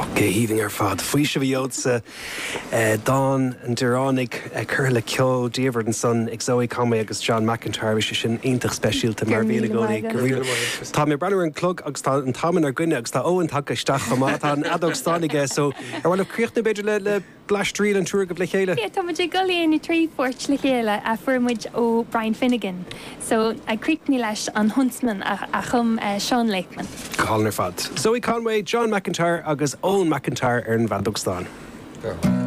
Híhing ar fad. Faoi se bhíodsa Don an Duránig Curla Ceol Díomhard an son ag Zoe Conway agus John McIntyre is sin intach speisialta mar bhína gcónaí Tá mé brenn an clog agus tá an taman ar gcuine agus tá óhan take isteach go má tá an adógstánige so ar bhfuil críochtna beidir le blastríd an túr go le chéile. Tá muid goléon trí fort le chéile a fumuid ó Brian Finnegan. So aríicní leis an huntsman a chum Sean Lakeman. Cáil ar fad. Zoe Conway, John McIntyre agus Owen McIntyre ar an bhadógstán.